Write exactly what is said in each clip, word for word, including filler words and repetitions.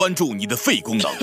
关注你的肺功能。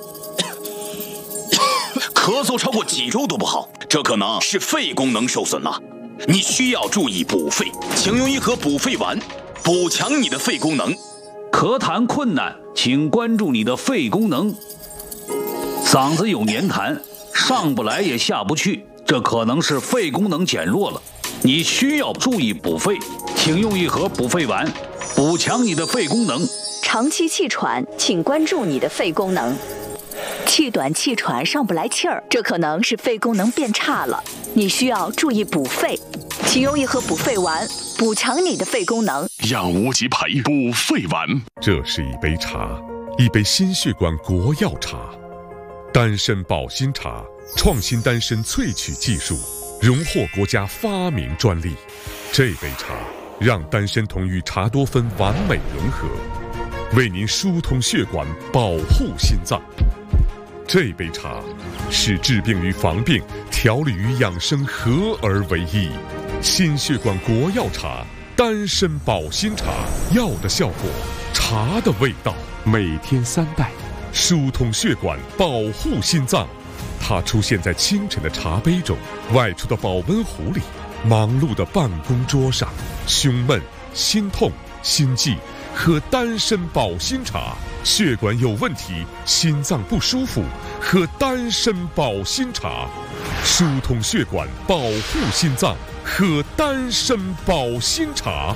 咳嗽超过几周都不好，这可能是肺功能受损了。你需要注意补肺，请用一盒补肺丸，补强你的肺功能。 咳痰困难，请关注你的肺功能。嗓子有黏痰，上不来也下不去，这可能是肺功能减弱了。你需要注意补肺，请用一盒补肺丸，补强你的肺功能。 长期气喘，请关注你的肺功能。气短气喘上不来气儿，这可能是肺功能变差了，你需要注意补肺，请用一盒补肺丸，补强你的肺功能。 养无极培补肺丸。 这是一杯茶，一杯心血管国药茶，丹参保心茶，创新丹参萃取技术，荣获国家发明专利。这杯茶让丹参同与茶多酚完美融合，为您疏通血管，保护心脏。这杯茶是治病与防病、调理与养生合而为一。心血管国药茶，丹参保心茶，药的效果，茶的味道。每天三袋，疏通血管，保护心脏。它出现在清晨的茶杯中，外出的保温壶里，忙碌的办公桌上。胸闷、心痛、心悸，喝丹参保心茶。血管有问题，心脏不舒服，喝丹参保心茶。疏通血管，保护心脏，喝丹参保心茶。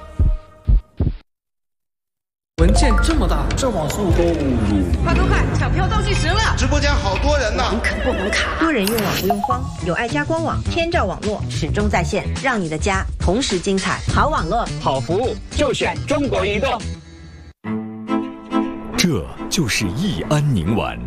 文件这么大，这网速够快快快，抢票倒计时了！ 直播间好多人呢， 红肯不红卡？ 多人用网不用慌，有爱家官网，天照网络始终在线，让你的家同时精彩。好网络， 好服务，就选中国移动。 这就是益安宁丸。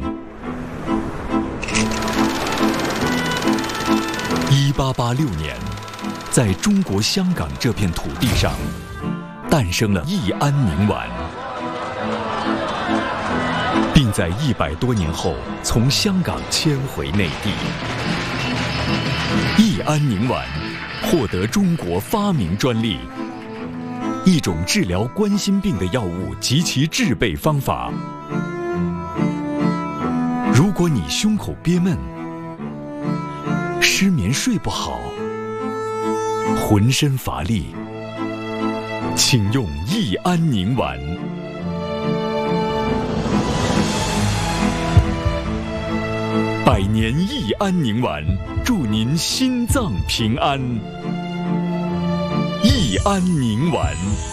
一八八六年，在中国香港这片土地上，诞生了益安宁丸，并在一百多年后从香港迁回内地。益安宁丸获得中国发明专利。一种治疗冠心病的药物及其制备方法。如果你胸口憋闷、失眠睡不好、浑身乏力，请用益安宁丸。百年益安宁丸，祝您心脏平安。益安宁丸。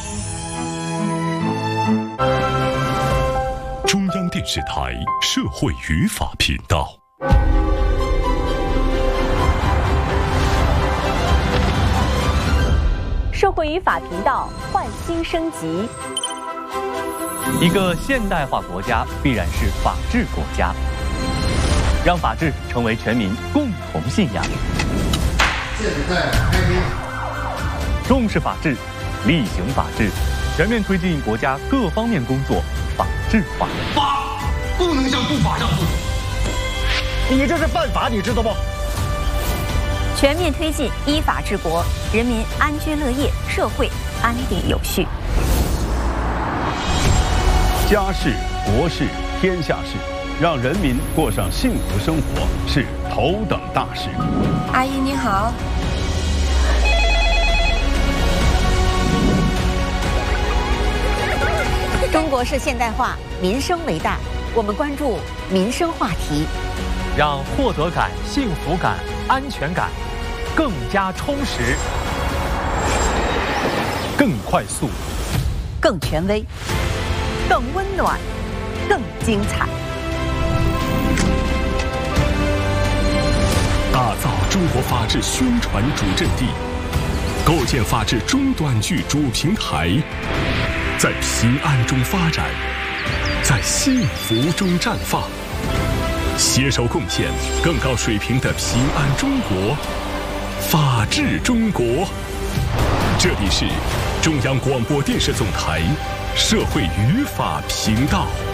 中央电视台社会语法频道。 社会语法频道焕新升级。 一个现代化国家必然是法治国家，让法治成为全民共同信仰。 现在开兵。 重视法治，厉行法治，全面推进国家各方面工作法治化。 法不能向不法让步， 你这是犯法，你知道不？ 全面推进依法治国，人民安居乐业，社会安定有序。 家事、国事、天下事，让人民过上幸福生活是头等大事。 阿姨你好。 中国式现代化，民生为大，我们关注民生话题， 让获得感、幸福感、安全感更加充实、 更快速、 更权威、更温暖、更精彩。 打造中国法治宣传主阵地，构建法治中短剧主平台，在平安中发展，在幸福中绽放，携手贡献更高水平的平安中国、法治中国。这里是中央广播电视总台社会语法频道。